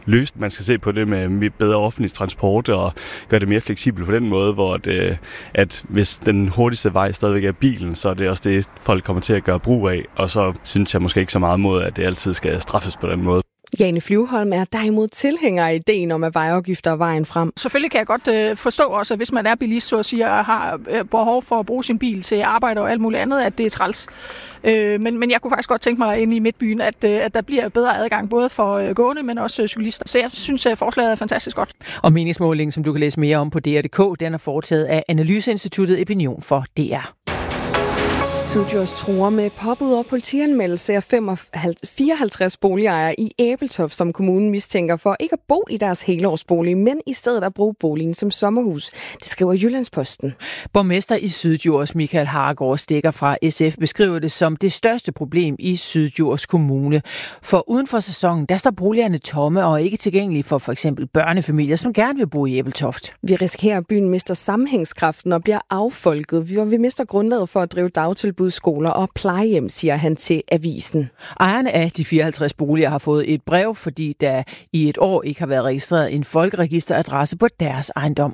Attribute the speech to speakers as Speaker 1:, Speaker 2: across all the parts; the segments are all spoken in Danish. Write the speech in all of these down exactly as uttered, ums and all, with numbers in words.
Speaker 1: løse. Man skal se på det med bedre offentlig transport og gøre det mere fleksibelt på den måde, hvor det, at hvis den hurtigste vej stadigvæk er bilen, så er det også det, folk kommer til at gøre brug af. Og så synes jeg måske ikke så meget mod, at det altid skal straffes på den måde.
Speaker 2: Jane Flyvholm er derimod tilhænger af ideen om, at vejafgifter er vejen frem.
Speaker 3: Selvfølgelig kan jeg godt øh, forstå også, at hvis man er bilist, så at sige, og har øh, behov for at bruge sin bil til arbejde og alt muligt andet, at det er træls. Øh, men, men jeg kunne faktisk godt tænke mig inde i midtbyen, at, øh, at der bliver bedre adgang både for øh, gående, men også øh, cyklister. Så jeg synes, at forslaget er fantastisk godt.
Speaker 4: Og meningsmålingen, som du kan læse mere om på D R punktum d k, den er foretaget af Analyseinstituttet Opinion for D R.
Speaker 2: Syddjurs truer med påbud og politianmeldelse af fireoghalvtreds boligejere i Ebeltoft, som kommunen mistænker for ikke at bo i deres helårsbolig, men i stedet at bruge boligen som sommerhus. Det skriver Jyllandsposten.
Speaker 4: Borgmester i Syddjurs, Michael Hargaard Stikker fra S F, beskriver det som det største problem i Syddjurs Kommune. For uden for sæsonen, der står boligerne tomme og ikke tilgængelige for for eksempel børnefamilier, som gerne vil bo i Ebeltoft.
Speaker 2: Vi risikerer, at byen mister sammenhængskraften og bliver affolket. Vi mister grundlaget for at drive dagtilbud, skoler og plejehjem, siger han til avisen.
Speaker 4: Ejerne af de fireoghalvtreds boliger har fået et brev, fordi der i et år ikke har været registreret en folkeregisteradresse på deres ejendom.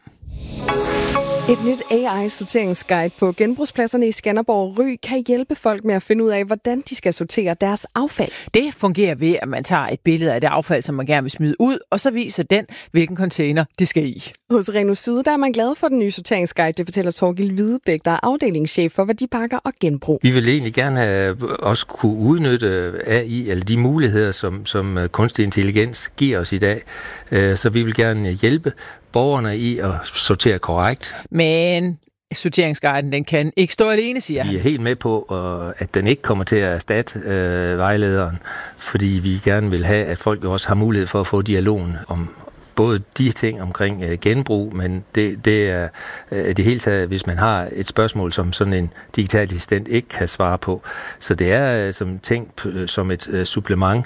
Speaker 2: Et nyt A I-sorteringsguide på genbrugspladserne i Skanderborg og Ry kan hjælpe folk med at finde ud af, hvordan de skal sortere deres affald.
Speaker 4: Det fungerer ved, at man tager et billede af det affald, som man gerne vil smide ud, og så viser den, hvilken container det skal i.
Speaker 2: Hos Reno Syd, der er man glad for den nye sorteringsguide. Det fortæller Torgild Hvidebæk, der er afdelingschef for værdipakker og genbrug.
Speaker 5: Vi vil egentlig gerne have også kunne udnytte A I, eller de muligheder, som, som kunstig intelligens giver os i dag. Så vi vil gerne hjælpe borgerne i at sortere korrekt.
Speaker 4: Men sorteringsguiden, den kan ikke stå alene, siger han.
Speaker 5: Vi er helt med på, at den ikke kommer til at erstatte øh, vejlederen, fordi vi gerne vil have, at folk også har mulighed for at få dialogen om både de ting omkring øh, genbrug, men det, det er øh, det hele taget, hvis man har et spørgsmål, som sådan en digital assistent ikke kan svare på. Så det er øh, som tænkt øh, som et øh, supplement.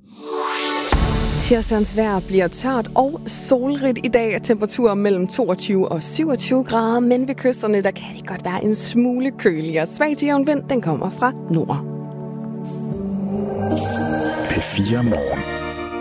Speaker 2: Tirsdagens vejr bliver tørt og solrigt i dag. Temperaturer mellem toogtyve og syvogtyve grader, men ved kysterne der kan det godt være en smule køligere. Svag til jævn vind, den kommer fra nord.
Speaker 6: P fire Morgen.